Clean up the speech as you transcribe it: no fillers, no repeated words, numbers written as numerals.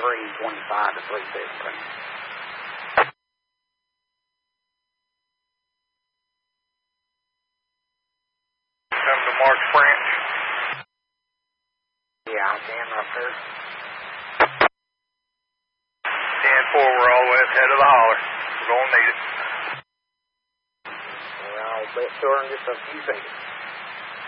325 to 315. Come to Marks Branch. Yeah, I can up there. 10-4, we're all the way ahead of the holler. We're going to need it. Well, I'll bet sure in just a few seconds.